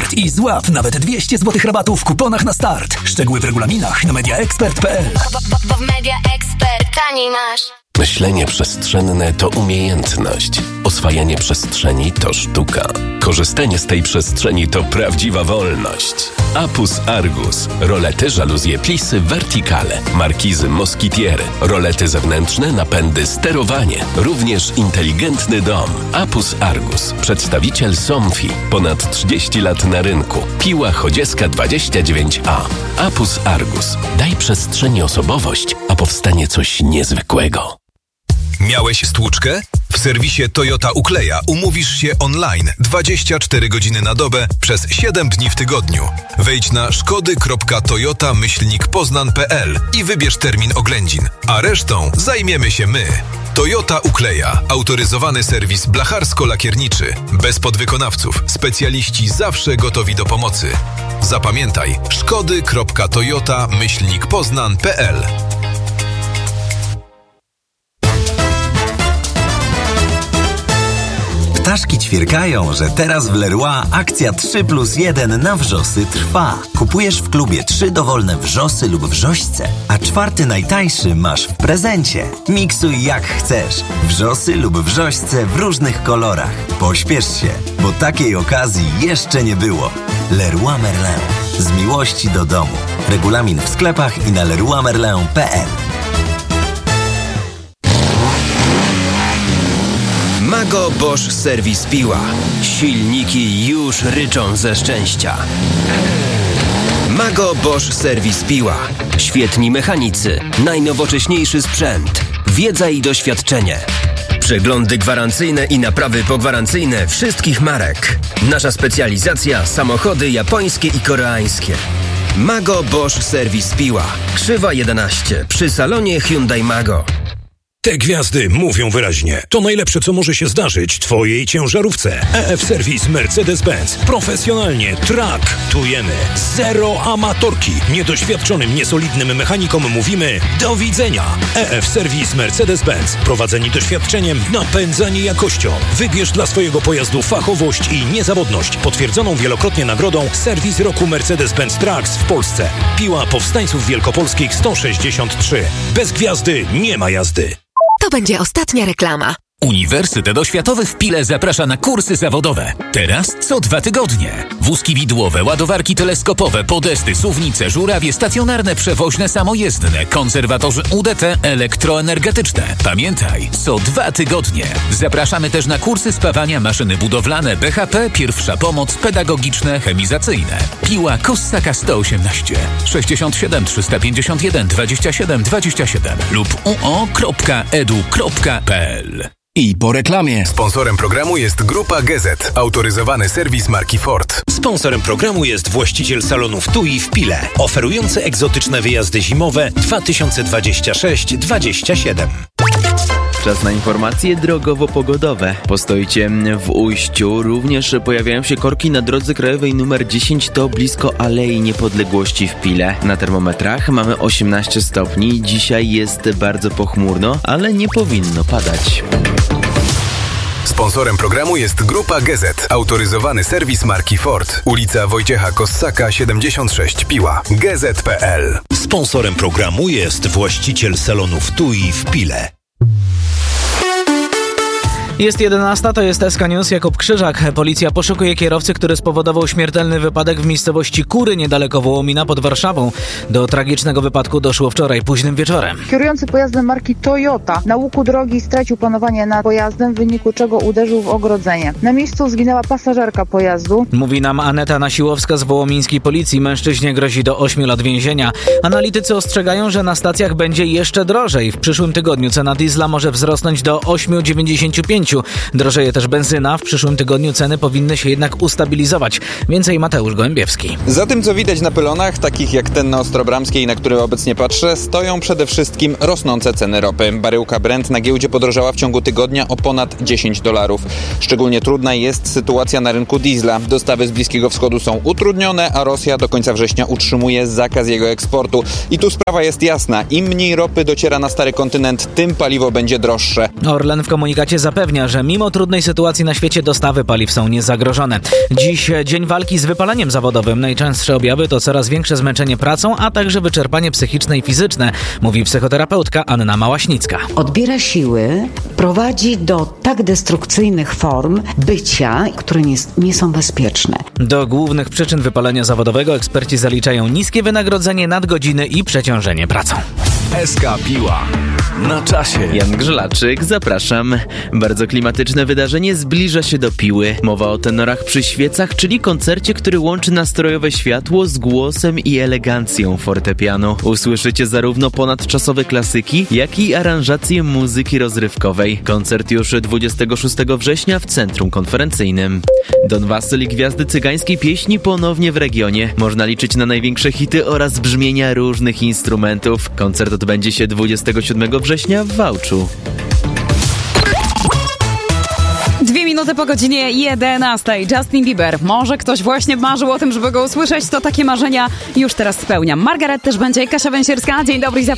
Expert i złap nawet 200 zł rabatu w kuponach na start. Szczegóły w regulaminach na mediaexpert.pl. Bo w Media Expert taniej masz. Myślenie przestrzenne to umiejętność. Oswajanie przestrzeni to sztuka. Korzystanie z tej przestrzeni to prawdziwa wolność. Apus Argus. Rolety, żaluzje, plisy, verticale. Markizy, moskitiery. Rolety zewnętrzne, napędy, sterowanie. Również inteligentny dom. Apus Argus. Przedstawiciel Somfy. Ponad 30 lat na rynku. Piła Chodzieska 29A. Apus Argus. Daj przestrzeni osobowość, a powstanie coś niezwykłego. Miałeś stłuczkę? W serwisie Toyota Ukleja umówisz się online 24 godziny na dobę przez 7 dni w tygodniu. Wejdź na szkody.toyota-poznan.pl i wybierz termin oględzin, a resztą zajmiemy się my. Toyota Ukleja. Autoryzowany serwis blacharsko-lakierniczy. Bez podwykonawców. Specjaliści zawsze gotowi do pomocy. Zapamiętaj szkody.toyota-poznan.pl. Ptaszki ćwierkają, że teraz w Leroy akcja 3+1 na wrzosy trwa. Kupujesz w klubie 3 dowolne wrzosy lub wrzośce, a 4 najtańszy masz w prezencie. Miksuj jak chcesz. Wrzosy lub wrzośce w różnych kolorach. Pośpiesz się, bo takiej okazji jeszcze nie było. Leroy Merlin. Z miłości do domu. Regulamin w sklepach i na leroymerlin.pl. Mago Bosch Serwis Piła. Silniki już ryczą ze szczęścia. Mago Bosch Serwis Piła. Świetni mechanicy, najnowocześniejszy sprzęt, wiedza i doświadczenie. Przeglądy gwarancyjne i naprawy pogwarancyjne wszystkich marek. Nasza specjalizacja: samochody japońskie i koreańskie. Mago Bosch Serwis Piła. Krzywa 11 przy salonie Hyundai Mago. Te gwiazdy mówią wyraźnie. To najlepsze, co może się zdarzyć twojej ciężarówce. EF Service Mercedes-Benz. Profesjonalnie traktujemy. Zero amatorki. Niedoświadczonym, niesolidnym mechanikom mówimy do widzenia. EF Service Mercedes-Benz. Prowadzeni doświadczeniem, napędzani jakością. Wybierz dla swojego pojazdu fachowość i niezawodność. Potwierdzoną wielokrotnie nagrodą Serwis Roku Mercedes-Benz Trucks w Polsce. Piła Powstańców Wielkopolskich 163. Bez gwiazdy nie ma jazdy. To będzie ostatnia reklama. Uniwersytet Oświatowy w Pile zaprasza na kursy zawodowe. Teraz co 2 tygodnie. Wózki widłowe, ładowarki teleskopowe, podesty, suwnice, żurawie, stacjonarne, przewoźne, samojezdne, konserwatorzy UDT, elektroenergetyczne. Pamiętaj, co 2 tygodnie. Zapraszamy też na kursy spawania, maszyny budowlane, BHP, pierwsza pomoc, pedagogiczne, chemizacyjne. Piła Kossaka 118 67 351 27 27 lub uo.edu.pl. I po reklamie. Sponsorem programu jest Grupa GZ, autoryzowany serwis marki Ford. Sponsorem programu jest właściciel salonów TUI w Pile, oferujący egzotyczne wyjazdy zimowe 2026-27. Czas na informacje drogowo-pogodowe. Postojcie w Ujściu. Również pojawiają się korki na drodze krajowej nr 10, to blisko Alei Niepodległości w Pile. Na termometrach mamy 18 stopni. Dzisiaj jest bardzo pochmurno, ale nie powinno padać. Sponsorem programu jest Grupa GZ, autoryzowany serwis marki Ford. Ulica Wojciecha Kossaka 76, Piła. gz.pl. Sponsorem programu jest właściciel salonów TUI w Pile. Jest 11, to jest SK News, Jakub Krzyżak. Policja poszukuje kierowcy, który spowodował śmiertelny wypadek w miejscowości Kury, niedaleko Wołomina pod Warszawą. Do tragicznego wypadku doszło wczoraj późnym wieczorem. Kierujący pojazdem marki Toyota na łuku drogi stracił panowanie nad pojazdem, w wyniku czego uderzył w ogrodzenie. Na miejscu zginęła pasażerka pojazdu. Mówi nam Aneta Nasiłowska z wołomińskiej policji. Mężczyźnie grozi do 8 lat więzienia. Analitycy ostrzegają, że na stacjach będzie jeszcze drożej. W przyszłym tygodniu cena diesla może wzrosnąć do 8,95. Drożeje też benzyna. W przyszłym tygodniu ceny powinny się jednak ustabilizować. Więcej Mateusz Gołębiewski. Za tym, co widać na pylonach, takich jak ten na Ostrobramskiej, na który obecnie patrzę, stoją przede wszystkim rosnące ceny ropy. Baryłka Brent na giełdzie podrożała w ciągu tygodnia o ponad $10. Szczególnie trudna jest sytuacja na rynku diesla. Dostawy z Bliskiego Wschodu są utrudnione, a Rosja do końca września utrzymuje zakaz jego eksportu. I tu sprawa jest jasna. Im mniej ropy dociera na stary kontynent, tym paliwo będzie droższe. Orlen w komunikacie zapewnia, zapewnia, że mimo trudnej sytuacji na świecie dostawy paliw są niezagrożone. Dziś dzień walki z wypaleniem zawodowym. Najczęstsze objawy to coraz większe zmęczenie pracą, a także wyczerpanie psychiczne i fizyczne, mówi psychoterapeutka Anna Małaśnicka. Odbiera siły, prowadzi do tak destrukcyjnych form bycia, które nie są bezpieczne. Do głównych przyczyn wypalenia zawodowego eksperci zaliczają niskie wynagrodzenie, nadgodziny i przeciążenie pracą. SK Piła. Na czasie. Jan Grzelaczyk, zapraszam. Bardzo klimatyczne wydarzenie zbliża się do Piły. Mowa o tenorach przy świecach, czyli koncercie, który łączy nastrojowe światło z głosem i elegancją fortepianu. Usłyszycie zarówno ponadczasowe klasyki, jak i aranżację muzyki rozrywkowej. Koncert już 26 września w Centrum Konferencyjnym. Don Wasyl i gwiazdy cygańskiej pieśni ponownie w regionie. Można liczyć na największe hity oraz brzmienia różnych instrumentów. Koncert odbędzie się 27 września w Wałczu. 2 minuty po godzinie 11. Justin Bieber. Może ktoś właśnie marzył o tym, żeby go usłyszeć, to takie marzenia już teraz spełniam. Margaret też będzie, Kasia Węsierska. Dzień dobry, zapraszam.